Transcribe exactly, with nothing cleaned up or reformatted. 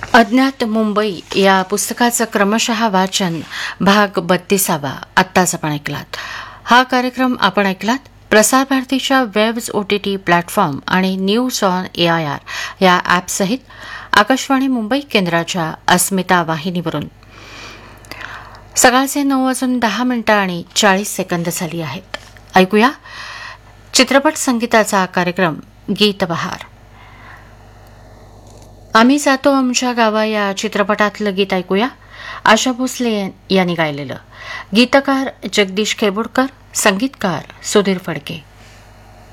अज्ञात मुंबई या पुस्तकाचं क्रमशः वाचन भाग बत्तीसावा आत्ताच आपण ऐकलात. हा कार्यक्रम आपण ऐकलात प्रसार भारतीच्या वेब्स ओटीटी प्लॅटफॉर्म आणि न्यूज ऑन एआय आर या ॲपसहित आकाशवाणी मुंबई केंद्राच्या अस्मिता वाहिनीवरून. सकाळचे नऊ वाजून दहा मिनिटं आणि चाळीस सेकंद झाली आहेत. ऐकूया चित्रपट संगीताचा कार्यक्रम गीतबहार. आम्ही जातो आमच्या गावा या चित्रपटातलं गीत ऐकूया. आशा भोसले यांनी गायलेलं. गीतकार जगदीश खेबुडकर, संगीतकार सुधीर फडके.